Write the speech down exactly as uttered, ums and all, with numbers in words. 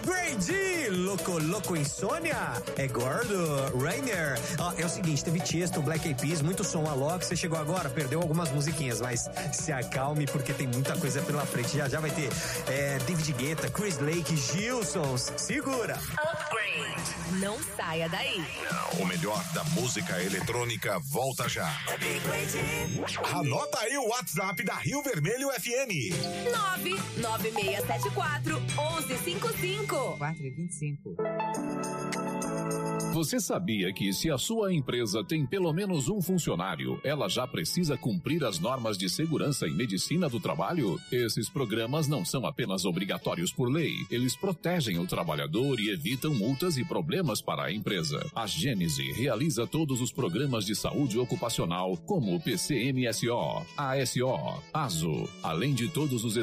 Upgrade! Louco, louco, insônia? É gordo, Rainer. Ó, é o seguinte, teve Tiesto, Black Eyed Peas, muito som, Alok. Você chegou agora, perdeu algumas musiquinhas, mas se acalme porque tem muita coisa pela frente. Já já vai ter é, David Guetta, Chris Lake, Gilsons. Segura! Upgrade. Não saia daí. Não, o melhor da música eletrônica volta já. Anota aí o WhatsApp da Rio Vermelho F M. nove nove seis sete quatro um um cinco cinco. quatro e vinte e cinco. Você sabia que se a sua empresa tem pelo menos um funcionário, ela já precisa cumprir as normas de segurança e medicina do trabalho? Esses programas não são apenas obrigatórios por lei, eles protegem o trabalhador e evitam multas e problemas para a empresa. A Gênese realiza todos os programas de saúde ocupacional, como o P C M S O, A S O, ASO, além de todos os